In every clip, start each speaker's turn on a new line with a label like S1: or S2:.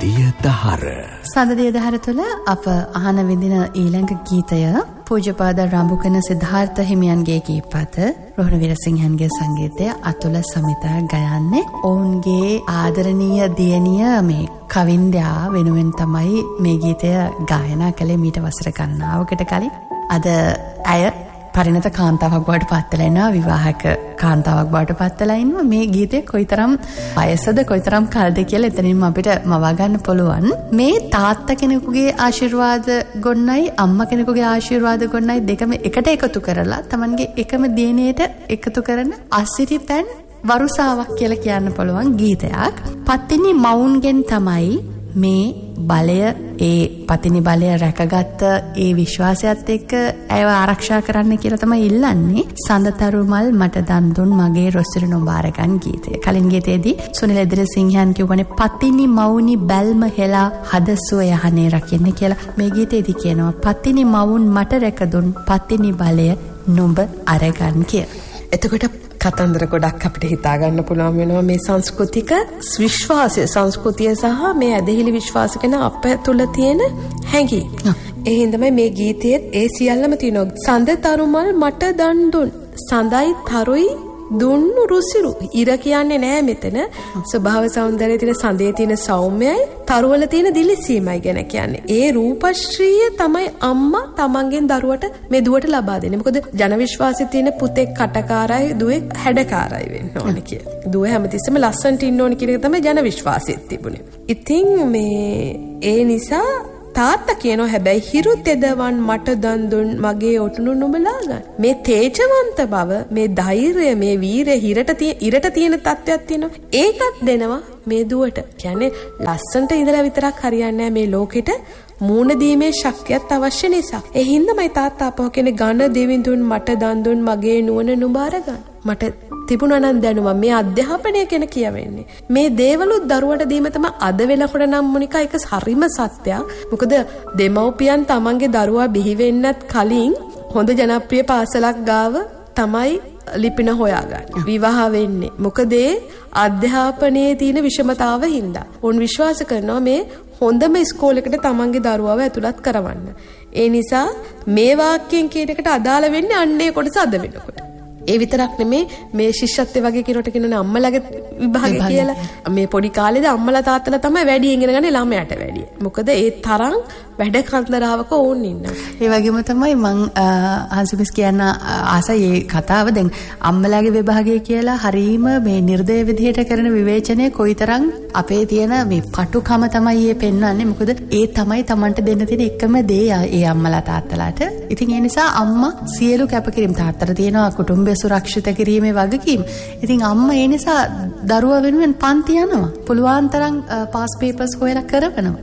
S1: සඳදිය දහර.
S2: සඳදිය දහර තුළ අප අහන විඳින ඊළඟ ගීතය පූජ්‍යපාද රඹුකන සිද්ධාර්ථ හිමියන්ගේ ගීපත රෝහණ වීරසිංහන්ගේ සංගීතය අතුල සමිතා ගයන්නේ. ඔවුන්ගේ ආදරණීය දියණිය මේ කවින්දයා වෙනුවෙන් තමයි මේ ගීතය ගායනා කළේ මීට වසර ගණනාවකට කලින්. අද ඇය පරිණත කාන්තාවක් බවට පත්වලා ඉන්නවා, විවාහක කාන්තාවක් බවට පත්වලා ඉන්නවා. මේ ගීතය කොයිතරම් වයසද කොයිතරම් කල්ද කියලා එතනින්ම අපිට මවා ගන්න පුළුවන්. මේ තාත්තා කෙනෙකුගේ ආශිර්වාද ගොන්නයි අම්මා කෙනෙකුගේ ආශිර්වාද ගොන්නයි දෙකම එකට එකතු කරලා Tamanගේ එකම දිනේට එකතු කරන අසිරිපැන් වරුසාවක් කියලා කියන්න පුළුවන් ගීතයක්. පත්තිනි මවුන්ගෙන් තමයි මේ බලය, ඒ පතිනි බලය රැකගත්ත ඒ විශ්වාසයත් එක්ක ඇයව ආරක්ෂා කරන්න කියලා තමයි ඉල්ලන්නේ. සඳතරුමල් මට දන් දුන් මගේ රොස්සිර නොබාරගන් ගීතය. කලින් ගීතයේදී සුනිල් එදිරිසිංහන් කියවනේ පතිනි මවුනි බැල්ම හෙලා හදසුව යහනේ රකින්න කියලා. මේ ගීතයේදී කියනවා පතිනි මවුන් මට රැකදුන් පතිනි බලය නුඹ අරගන් කියලා.
S3: එතකොට කතන්දර ගොඩක් අපිට හිතා ගන්න පුළුවන් වෙනවා මේ සංස්කෘතික විශ්වාසය, සංස්කෘතිය සහ මේ ඇදහිලි විශ්වාස ගැන අප තුළ තියෙන හැඟීම්. ඒ හින්දාමයි මේ ගීතයේ ඒ සියල්ලම තියෙනවා. සඳ තරුමල් මට දන් දුන්, සඳයි තරුයි දුන්නු රුසිරු. ඉර කියන්නේ නෑ මෙතන. ස්වභාව සෞන්දර්යයේ තියෙන සඳේ තියෙන සෞම්‍යයි, තරුවල තියෙන දිලිසීමයි ගැන කියන්නේ. ඒ රූපශ්‍රීය තමයි අම්මා තමන්ගෙන් දරුවට මේ දුවට ලබා දෙන්නේ. මොකද ජන විශ්වාසයේ තියෙන පුතෙක් කටකාරයි, දුවෙක් හැඩකාරයි වෙන්න ඕනේ කියලා. දුව හැමතිස්සෙම ලස්සනට ඉන්න ඕනේ කියන එක තමයි ජන විශ්වාසයේ තිබුණේ. ඉතින් මේ ඒ නිසා තාත්තා කියනවා හැබැයි හිරු තෙදවන් මට දන් දුන් මගේ ඔටුනු නුඹලා ගන්න. මේ තේජවන්ත බව, මේ ධෛර්යය, මේ වීරය ඉරට තියෙන තත්ත්වයක් තියෙනවා. ඒකත් දෙනවා මේ දුවට. කියන්නේ ලස්සනට ඉඳලා විතරක් හරියන්නේ නැහැ, මේ ලෝකෙට මූණ දීමේ ශක්තියත් අවශ්‍ය නිසා. ඒ හින්දාමයි තාත්තා අපව කියන්නේ ඝන දෙවිඳුන් මට දන් දුන් මගේ නුවණ නුඹ අරගන්න. මට තිබුණා නම් දැනුම මේ අධ්‍යාපනය කියන කියවෙන්නේ. මේ දේවලුත් දරුවට දීම තමයි අද වෙනකොට නම් මොනිකා ඒක හරිම සත්‍යයක්. මොකද දෙමව්පියන් තමන්ගේ දරුවා බිහි වෙන්නත් කලින් හොඳ ජනප්‍රිය පාසලක් ගාව තමයි ලිපින හොයාගන්න. විවාහ වෙන්නේ. මොකද ඒ අධ්‍යාපනයේ තියෙන විෂමතාව හින්දා. උන් විශ්වාස කරනවා මේ හොඳම ඉස්කෝලේකට තමන්ගේ දරුවව ඇතුළත් කරවන්න. ඒ නිසා මේ වාක්‍යයෙන් කියන එකට අදාළ වෙන්නේ අන්නේ කොටස අද වෙනකොට. ඒ විතරක් නෙමේ මේ ශිෂ්‍යත්වයේ වගේ කෙනෙකුට කියනනේ අම්මලාගේ විභාගය කියලා. මේ පොඩි කාලේදී අම්මලා තාත්තලා තමයි වැඩි ඉගෙන ගන්නේ ළමයාට වැඩි. මොකද ඒ තරම් වැඩ කන්දරාවක ඕන් ඉන්නවා.
S2: ඒ වගේම තමයි මං හංසමිස් කියන ආසයි මේ කතාව. දැන් අම්මලාගේ විභාගය කියලා හරීම මේ නිර්දය විදිහට කරන විවේචනය කොයිතරම් අපේ තියෙන මේ පටුකම තමයි මේ පෙන්වන්නේ. මොකද ඒ තමයි Tamanට දෙන්න තියෙන එකම දේ ඒ අම්මලා තාත්තලාට. ඉතින් ඒ නිසා අම්මා සියලු කැපකිරීම තාත්තට තියෙනවා කුටුම්බය සුරක්ෂිත කිරීමේ වගකීම. ඉතින් අම්මා ඒ නිසා දරුවා වෙනුවෙන් පන්ති යනවා. පුළුවන් තරම් පාස් පේපර්ස් හොයලා කරවනවා.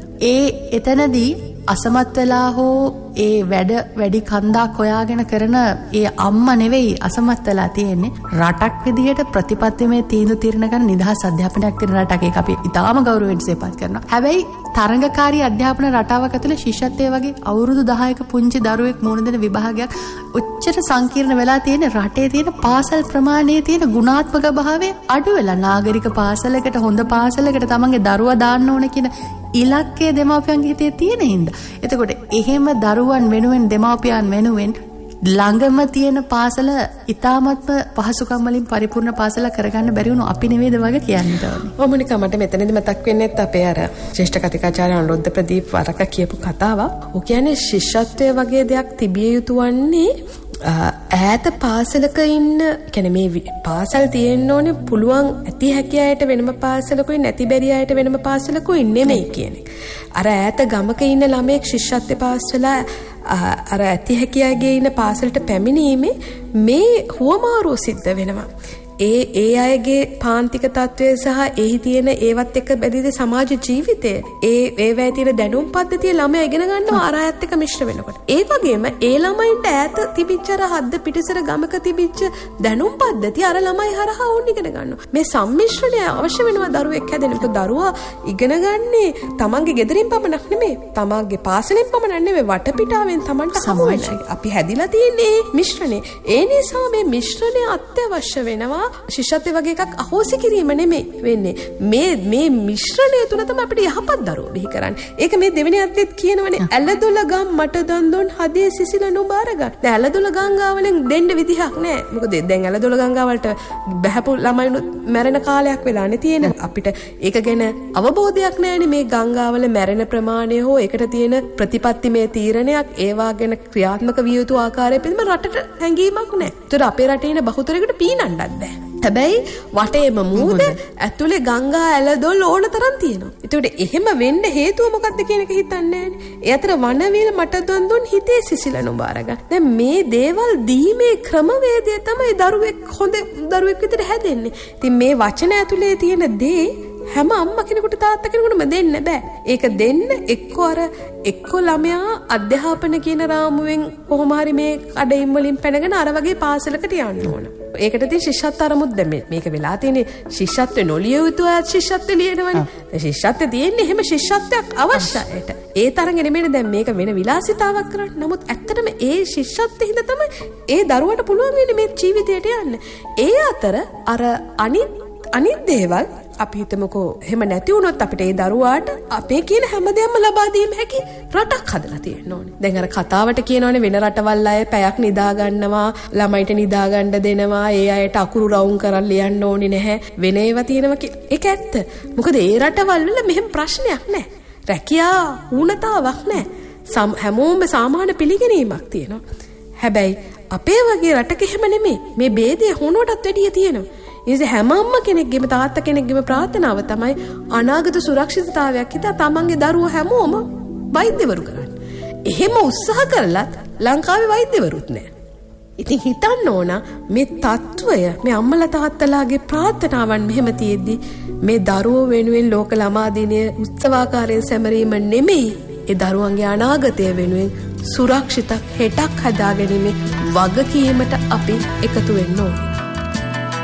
S2: එතනදී අසමත් වෙලා හෝ ඒ වැඩි කන්දක් හොයාගෙන කරන ඒ අම්මා නෙවෙයි අසමත් වෙලා තියෙන්නේ. රටක් විදිහට ප්‍රතිපත්තිමය තීන්දුව తీරන ගන්න නිදහස් අධ්‍යාපනයක් තියෙන රටක ඒක අපි ඉතාම ගෞරවයෙන් සේපත් කරනවා. හැබැයි තරඟකාරී අධ්‍යාපන රටාවක් ඇතුළේ ශිෂ්‍යත්වයේ වගේ අවුරුදු 10ක පුංචි දරුවෙක් මුහුණ දෙන විභාගයක් උච්චර සංකීර්ණ වෙලා තියෙන රටේ තියෙන පාසල් ප්‍රමාණයේ තියෙන ගුණාත්මක භාවය අඩු වෙලා නාගරික පාසලකට හොඳ පාසලකට තමන්ගේ දරුවා දාන්න ඕන කියන ඉලක්කය දෙමාපියන්ගේ හිතේ තියෙන හින්දා. එතකොට එහෙම දරුවන් වෙනුවෙන් දෙමාපියන් වෙනුවෙන් ළඟම තියෙන පාසල ඉතාමත්ම පහසුකම් වලින් පරිපූර්ණ පාසල කරගන්න බැරි වුණු අපි නෙවෙයිද වගේ කියන්නට ඕනේ.
S3: මොමුනිකා මට මෙතනදී මතක් වෙන්නේත් අපේ අර ශ්‍රේෂ්ඨ කතිකාචාර්ය අනුරුද්ධ ප්‍රදීප් වරක කියපු කතාවක්. ਉਹ කියන්නේ ශිෂ්‍යත්වයේ වගේ දෙයක් තිබිය යුතු වන්නේ ඈත පාසලක ඉන්න, කියන්නේ මේ පාසල් තියෙන්න ඕනේ පුළුවන් ඇති හැකි අයට වෙනම පාසලකුයි නැති බැරි අයට වෙනම පාසලකුයි නෙමෙයි කියන්නේ. අර ඈත ගමක ඉන්න ළමයෙක් ශිෂ්‍යත්ව පාසල අර ඇති හැකි අයගේ ඉන්න පාසලට පැමිණීමේ මේ හුවමාරුව සිද්ධ වෙනවා. ඒ අයගේ පාන්තික තත්වය සහ එහි තියෙන ඒවත් එක්ක බැඳිද සමාජ ජීවිතය, ඒවැය තියෙන දැනුම් පද්ධතිය ළමයා ඉගෙන ගන්නවා අර අයත් එක්ක මිශ්‍ර වෙනකොට. ඒ වගේම ඒ ළමයින්ට ඈත තිබිච්ච අර හද්ද පිටිසර ගමක තිබිච්ච දැනුම් පද්ධතිය අර ළමයි හරහා ඕන් ඉගෙන ගන්නවා. මේ සම්මිශ්‍රණය අවශ්‍ය වෙනවා දරුවෙක් හැදෙන්න. මොකද දරුවා ඉගෙන ගන්නේ තමන්ගේ ගෙදරින් පමණක් නෙමෙයි, තමන්ගේ පාසලෙන් පමණක් නෙමෙයි, වටපිටාවෙන් තමන්ට හමු වෙනවා. අපි හැදිලා තියෙන්නේ මිශ්‍රණය. ඒ නිසා මේ මිශ්‍රණය අත්‍යවශ්‍ය වෙනවා ශිෂ්‍යත්වයේ වගේ එකක් අහෝසි කිරීම නෙමෙයි වෙන්නේ. මේ මිශ්‍රණය තුන තමයි අපිට යහපත් දරුවෝ බිහි කරන්නේ. ඒක මේ දෙවෙනි අද්දෙත් කියනවනේ ඇලදොල ගම් මට දන් දුන් හදේ සිසිල නුඹ අරගන්න. දැන් ඇලදොල ගංගාවලෙන් දෙන්න විදිහක් නැහැ. මොකද දැන් ඇලදොල ගංගාවලට බහැපු ළමයිනුත් මැරෙන කාලයක් වෙලානේ තියෙන්නේ. අපිට ඒක ගැන අවබෝධයක් නැහැනේ මේ ගංගාවල මැරෙන ප්‍රමාණය හෝ ඒකට තියෙන ප්‍රතිපත්තිමය තීරණයක් ඒවා ගැන ක්‍රියාත්මක විය යුතු ආකාරය පිළිබඳව රටට හැඟීමක් නැහැ. ඒතර අපේ රටේ ඉන්න බහුතරයකට පීනන්නත් බෑ. හැබැයි වටේම මූද ඇතුලේ ගංගා ඇලදොල් ඕන තරම් තියෙනවා. ඒකට එහෙම වෙන්න හේතුව මොකක්ද කියන එක හිතන්නේ නැහැනේ. ඒ අතර වනවිල මට දන් දුන් හිතේ සිසිල නුඹ අරගන්න. දැන් මේ දේවල් දීමේ ක්‍රමවේදය තමයි දරුවෙක් හොඳ දරුවෙක් විදිහට හැදෙන්නේ. ඉතින් මේ වචන ඇතුලේ තියෙන දේ හැම අම්මා කෙනෙකුට තාත්තා කෙනෙකුටම දෙන්න බෑ. ඒක දෙන්න එක්ක ළමයා අධ්‍යාපන කියන රාමුවෙන් කොහොම හරි මේ කඩයින් වලින් පැනගෙන අර වගේ පාසලකට යන්න ඕන. ඒකට ඉතින් ශිෂ්‍යත්ව අරමුත් දැන් මේක වෙලා තියෙන්නේ ශිෂ්‍යත්වේ නොලිය යුතු අය ශිෂ්‍යත්වේ ලියනවනේ. ශිෂ්‍යත්වේ තියෙන්නේ එහෙම ශිෂ්‍යත්වයක් අවශ්‍යයි. ඒ තරම් නෙමෙයි දැන් මේක වෙන විලාසිතාවක් කරන්න. නමුත් ඇත්තටම ඒ ශිෂ්‍යත්වෙ හින්දා තමයි ඒ දරුවට පුළුවන් වෙන්නේ මේ ජීවිතයට යන්න. ඒ අතර අර අනිත් දේවල් අපි හිතමුකෝ එහෙම නැති වුණොත් අපිට ඒ දරුවාට අපේ කියන හැමදේම ලබා දීම හැකි රටක් හදලා තියෙන්න ඕනේ. දැන් අර කතාවට කියනවනේ වෙන රටවල් අය පැයක් නිදා ගන්නවා, ළමයිට නිදා ගන්න දෙනවා, ඒ අයට අකුරු රවුම් කරන් ලියන්න ඕනේ නැහැ. වෙන ඒවා තියෙනවා කියලා. ඒක ඇත්ත. මොකද ඒ රටවල් වල මෙහෙම ප්‍රශ්නයක් නැහැ. රැකියා ඌනතාවක් නැහැ. හැමෝම සාමාන්‍ය පිළිගැනීමක් තියෙනවා. හැබැයි අපේ වගේ රටක එහෙම නෙමෙයි. මේ ભેදය හොනටත් වැඩිය තියෙනවා. ඉතින් හැම අම්ම කෙනෙක්ගේම තාත්තා කෙනෙක්ගේම ප්‍රාර්ථනාව තමයි අනාගත සුරක්ෂිතතාවයක් හිතා තමන්ගේ දරුවෝ හැමෝම වෛද්‍යවරු කරන්න. එහෙම උත්සාහ කරලත් ලංකාවේ වෛද්‍යවරුත් නැහැ. ඉතින් හිතන්න ඕන මේ තත්වය මේ අම්මලා තාත්තලාගේ ප්‍රාර්ථනාවන් මෙහෙම තියෙද්දි මේ දරුවෝ වෙනුවෙන් ලෝක ළමා දිනය උත්සවාකාරයෙන් සැමරීම නෙමෙයි ඒ දරුවන්ගේ අනාගතය වෙනුවෙන් සුරක්ෂිත හෙටක් හදාගැනීමේ වගකීමට අපි එකතු වෙන්න ඕනේ.